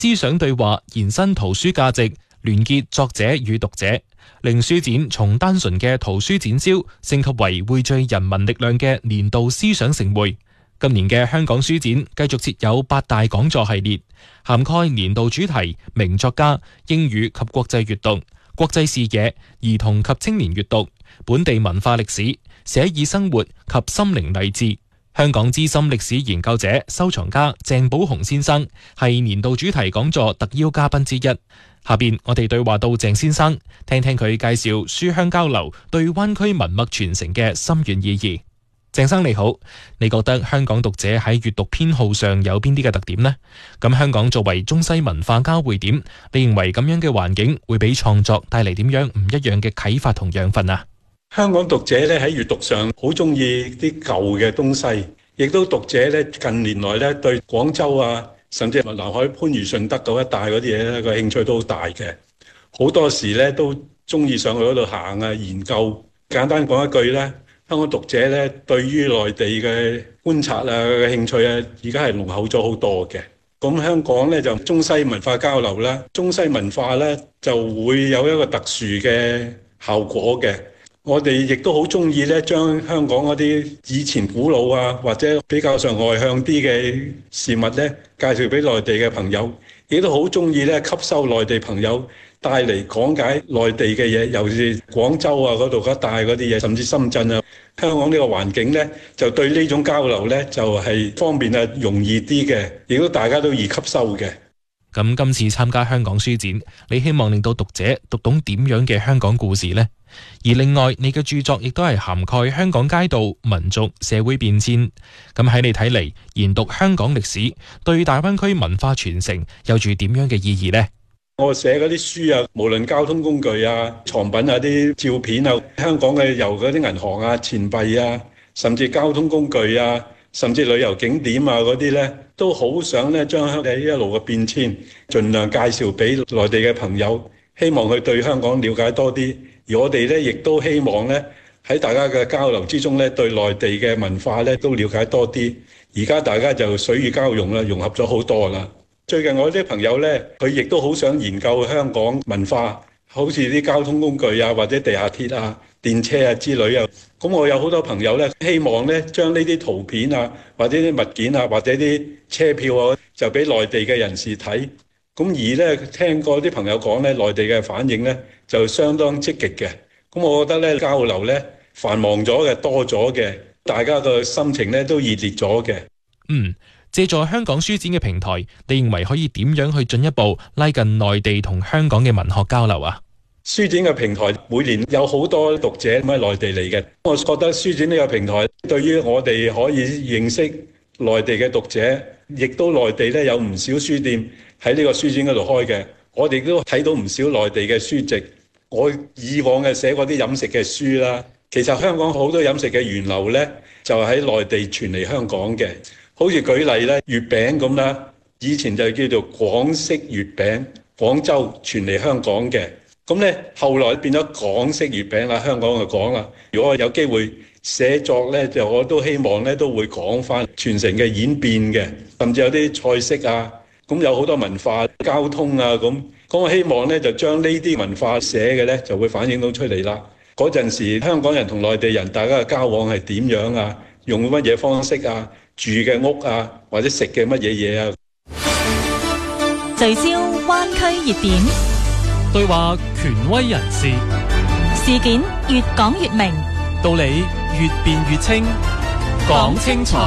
思想對話延伸圖書價值，聯結作者與讀者，令書展從單純嘅圖書展銷升級為匯聚人民力量嘅年度思想盛會。今年嘅香港書展繼續設有8大講座系列，涵蓋年度主題名作家、英語及國際閱讀、國際視野、兒童及青年閱讀、本地文化歷史、寫意生活及心靈勵志。香港資深歷史研究者、收藏家鄭寶鴻先生係年度主題講座特邀嘉賓之一。下邊我哋對話到鄭先生，聽聽佢介紹書香交流對灣區文脈傳承嘅深遠意義。鄭生你好，你覺得香港讀者喺閱讀偏好上有邊啲嘅特點呢？咁香港作為中西文化交匯點，你認為咁樣嘅環境會俾創作帶嚟點樣唔一樣嘅啟發同養分啊？ 香港讀者咧喺閱讀上好中意啲舊嘅東西，亦都讀者咧近年來咧對廣州啊，甚至係南海番禺順德嗰一帶嗰啲嘢咧個興趣都好大嘅，好多時咧都中意上去嗰度行啊研究。簡單講一句咧，香港讀者咧對於內地嘅觀察啊嘅興趣啊，而家係濃厚咗好多嘅。咁香港咧就中西文化交流啦，中西文化咧就會有一個特殊嘅效果嘅。我哋亦都好中意咧，將香港嗰啲以前古老啊，或者比較上外向啲嘅事物咧，介紹俾內地嘅朋友，亦都好中意咧吸收內地朋友帶嚟講解內地嘅嘢，尤其是廣州啊嗰度一帶嗰啲嘢，甚至深圳啊，香港呢個環境咧，就對呢種交流咧就係方便啊，容易啲嘅，亦都大家都易吸收嘅。 咁今次參加香港書展，你希望令到讀者讀懂點樣嘅香港故事呢？而另外，你嘅著作亦都係涵蓋香港街道、民族、社會變遷。咁喺你睇嚟，研讀香港歷史對大灣區文化傳承有住點樣嘅意義呢？ 我寫嗰啲書啊，無論交通工具啊、藏品啊、啲照片啊，香港嘅由嗰啲銀行啊、錢幣啊，甚至交通工具啊，甚至旅遊景點啊嗰啲呢，都好想咧將香港一路嘅變遷盡量介紹俾內地嘅朋友，希望佢對香港了解多啲。而我哋咧亦都希望咧喺大家嘅交流之中咧，對內地嘅文化咧都了解多啲。而家大家就水乳交融啦，融合咗好多啦。最近我啲朋友咧，佢亦都好想研究香港文化，好似啲交通工具啊，或者地下鐵啊、電車啊之類啊。咁我有好多朋友咧，希望咧將呢啲圖片啊，或者啲物件啊，或者啲車票啊，就俾內地嘅人士睇。咁而咧聽過啲朋友講咧，內地嘅反應咧就相當積極嘅。咁我覺得咧交流咧繁忙咗嘅，多咗嘅，大家個心情咧都熱烈咗嘅。 借助香港書展嘅平台，你認為可以點樣去進一步拉近內地同香港嘅文學交流啊？ 書展嘅平台每年有好多讀者咁喺內地嚟嘅，我覺得書展呢個平台對於我哋可以認識內地嘅讀者，亦都內地咧有唔少書店喺呢個書展嗰度開嘅，我哋都睇到唔少內地嘅書籍。我以往嘅寫過啲飲食嘅書啦，其實香港好多飲食嘅源流咧就喺內地傳嚟香港嘅。好似舉例咧，月餅咁啦，以前就叫做廣式月餅，廣州傳嚟香港嘅。咁咧後來變咗港式月餅啦，香港就講啦。如果我有機會寫作咧，就我都希望咧都會講翻傳承嘅演變嘅，甚至有啲菜式啊，咁有好多文化交通啊咁我希望咧就將呢啲文化寫嘅咧就會反映到出嚟啦。嗰陣時香港人同內地人大家嘅交往係點樣啊？用乜嘢方式啊？住嘅屋啊，或者食嘅乜嘢嘢啊？ 聚焦灣區熱點， 對話權威人士， 事件越講越明， 道理越辯越清，講清楚。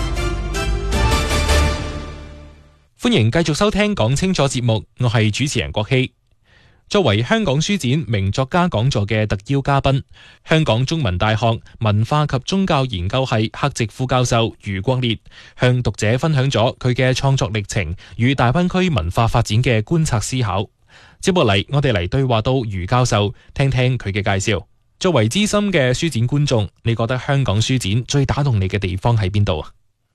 歡迎繼續收聽講清楚節目，我係主持人郭希。作為香港書展名作家講座嘅特邀嘉賓，香港中文大學文化及宗教研究系客席副教授余國烈向讀者分享咗佢嘅創作歷程與大灣區文化發展嘅觀察思考。接落嚟，我哋嚟對話到余教授，聽聽佢嘅介紹。作為資深嘅書展觀眾，你覺得香港書展最打動你嘅地方喺邊度啊？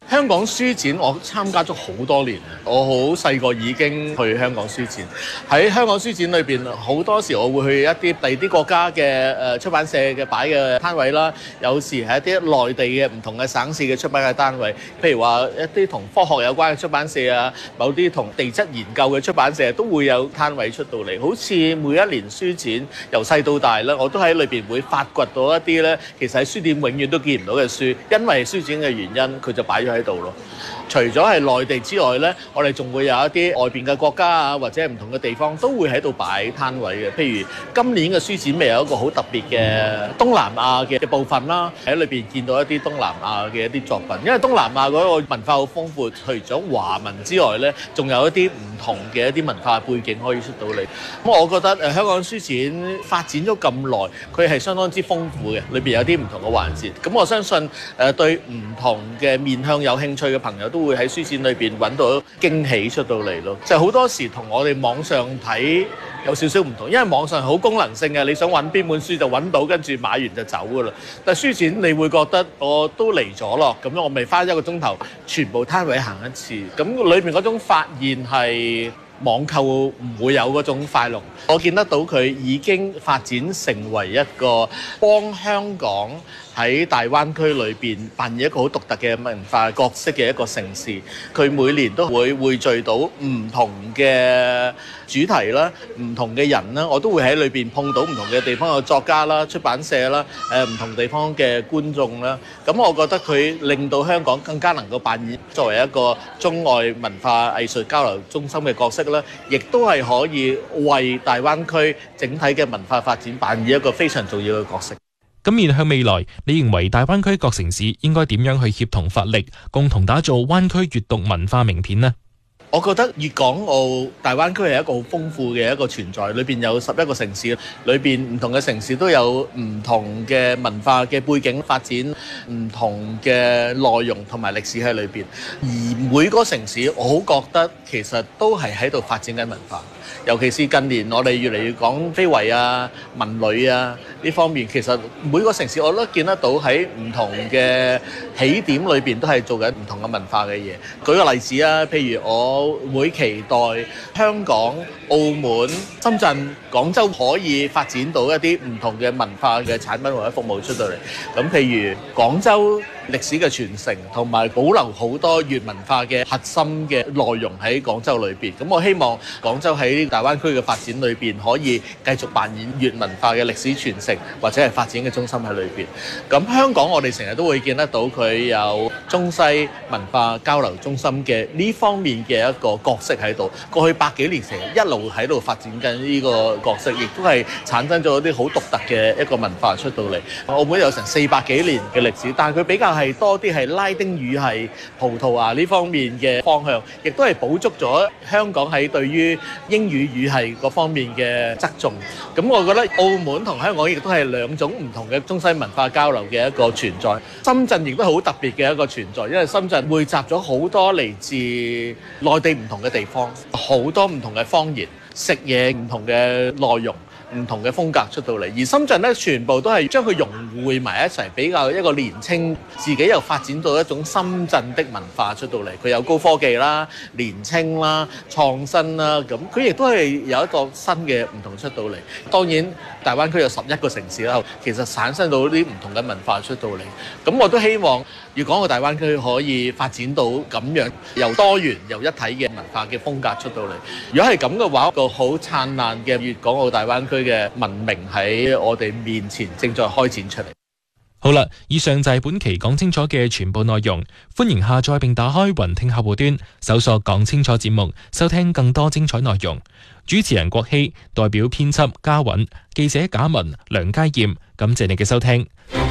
香港書展我參加咗好多年，我好細個已經去香港書展。喺香港書展裏邊，好多時我會去一啲第二啲國家嘅出版社嘅擺嘅攤位啦，有時係一啲內地嘅唔同嘅省市嘅出版嘅單位，譬如話一啲同科學有關嘅出版社啊，某啲同地質研究嘅出版社都會有攤位出到嚟。好似每一年書展由細到大咧，我都喺裏邊會發掘到一啲咧，其實喺書店永遠都見唔到嘅書，因為書展嘅原因，佢就擺咗喺度咯。除咗係內地之外呢，我哋仲會有一啲外邊嘅國家啊，或者唔同嘅地方都會喺度擺攤位嘅。譬如今年嘅書展咪有一個好特別嘅東南亞嘅部分啦，喺裏邊見到一啲東南亞嘅一啲作品。因為東南亞嗰個文化好豐富，除咗華文之外呢，仲有一啲唔同嘅一啲文化背景可以出到嚟。咁我覺得香港書展發展咗咁耐，佢係相當之豐富嘅，裏邊有啲唔同嘅環節。咁我相信對唔同嘅面向有興趣嘅朋友都會喺書展裏邊揾到驚喜出到嚟咯。就好多時同我哋網上睇有少少唔同，因為網上係好功能性嘅，你想揾邊本書就揾到，跟住買完就走噶啦。但係書展你會覺得我都嚟咗咯，咁樣我咪花1個鐘頭全部攤位行一次，咁裏面嗰種發現係網購唔會有嗰種快樂。我見得到佢已經發展成為一個幫香港喺大灣區裏邊扮演一個好獨特嘅文化角色嘅一個城市。佢每年都會匯聚到唔同嘅主題啦，唔同嘅人啦，我都會喺裏邊碰到唔同嘅地方嘅作家啦、出版社啦、唔同地方嘅觀眾啦。咁我覺得佢令到香港更加能夠扮演作為一個中外文化藝術交流中心嘅角色啦，亦都係可以為大灣區整體嘅文化發展扮演一個非常重要嘅角色。 咁面向未來，你認為大灣區各城市應該點樣去協同發力，共同打造灣區閱讀文化名片呢？ 我覺得粵港澳大灣區係一個好豐富嘅一個存在，裏邊有11個城市，裏邊唔同嘅城市都有唔同嘅文化嘅背景發展，唔同嘅內容同埋歷史喺裏邊。而每個城市，我好覺得其實都係喺度發展緊文化。尤其是近年我哋越嚟越講非遺啊、文旅啊呢方面，其實每個城市我都見得到喺唔同嘅起點裏邊都係做緊唔同嘅文化嘅嘢。舉個例子啊，譬如我會期待香港、澳門、深圳、廣州可以發展到一啲唔同嘅文化嘅產品或者服務出到嚟。咁譬如廣州歷史嘅傳承同埋保留好多粵文化嘅核心嘅內容喺廣州裏邊。咁我希望廣州喺大灣區嘅發展裏邊可以繼續扮演粵文化嘅歷史傳承或者係發展嘅中心喺裏邊。咁香港我哋成日都會見得到佢有中西文化交流中心嘅呢方面嘅一個角色喺度。過去100幾年成日一路喺度發展緊呢個角色，亦都係產生咗一啲好獨特嘅一個文化出到嚟。澳門有成400幾年嘅歷史，但係佢比較係多啲係拉丁語系、葡萄牙呢方面嘅方向，亦都係補足咗香港喺對於英語語系嗰方面嘅側重。咁我覺得澳門同香港亦都係兩種唔同嘅中西文化交流嘅一個存在。深圳亦都係好特別嘅一個存在，因為深圳匯集咗好多嚟自內地唔同嘅地方，好多唔同嘅方言，食嘢唔同嘅內容，唔同嘅風格出到嚟。而深圳咧，全部都係將佢融匯埋一齊，比較一個年青，自己又發展到一種深圳的文化出到嚟。佢有高科技啦、年青啦、創新啦，咁佢亦都係有一個新嘅唔同出到嚟。當然大灣區有11個城市啦，其實產生到啲唔同嘅文化出到嚟。咁我都希望粵港澳大灣區可以發展到咁樣，由多元又一體嘅文化嘅風格出到嚟。如果係咁嘅話，一個好燦爛嘅粵港澳大灣區嘅文明喺我哋面前正在開展出嚟。 好啦，以上就係本期講清楚嘅全部內容。歡迎下載並打開雲聽客戶端，搜索講清楚節目，收聽更多精彩內容。主持人郭希，代表編輯嘉韻，記者賈文、梁佳燕，感謝你嘅收聽。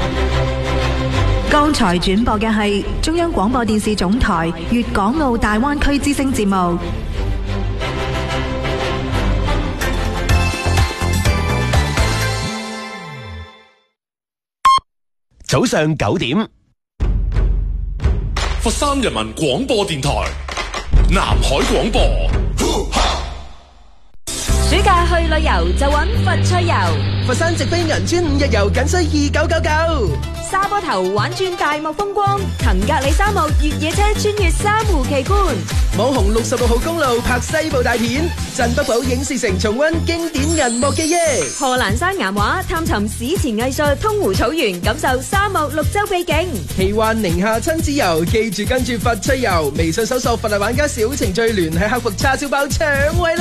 剛才轉播嘅係中央廣播電視總台粵港澳大灣區之聲節目。 早上9點， 佛山人民廣播電台南海廣播。 暑假去旅遊就揾佛趣遊， 佛山直飛銀川5日遊僅需2999。 沙坡頭玩轉大漠風光，騰格里沙漠越野車穿越珊瑚奇觀， 網紅66號公路拍西部大片，鎮北堡影視城重溫經典銀幕記憶， 賀蘭山岩畫探尋史前藝術，通湖草原感受沙漠綠洲秘境， 奇幻寧夏親子遊，記住跟住佛趣遊，微信搜索佛嚟玩家小程序聯繫客服叉燒包搶位。